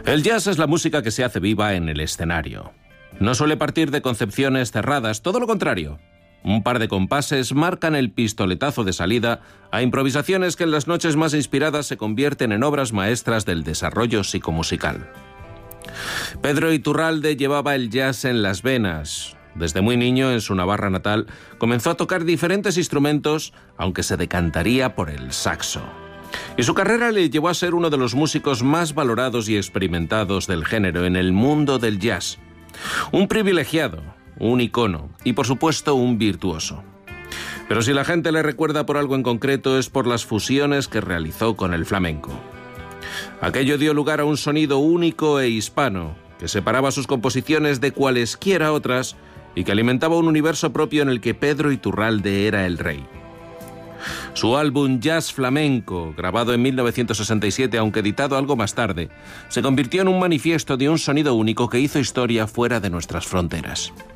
El jazz es la música que se hace viva en el escenario. No suele partir de concepciones cerradas, todo lo contrario. Un par de compases marcan el pistoletazo de salida a improvisaciones que en las noches más inspiradas se convierten en obras maestras del desarrollo psicomusical. Pedro Iturralde llevaba el jazz en las venas. Desde muy niño, en su Navarra natal, comenzó a tocar diferentes instrumentos, aunque se decantaría por el saxo. Y su carrera le llevó a ser uno de los músicos más valorados y experimentados del género en el mundo del jazz. Un privilegiado, un icono y, por supuesto, un virtuoso. Pero si la gente le recuerda por algo en concreto es por las fusiones que realizó con el flamenco. Aquello dio lugar a un sonido único e hispano, que separaba sus composiciones de cualesquiera otras y que alimentaba un universo propio en el que Pedro Iturralde era el rey. Su álbum Jazz Flamenco, grabado en 1967, aunque editado algo más tarde, se convirtió en un manifiesto de un sonido único que hizo historia fuera de nuestras fronteras.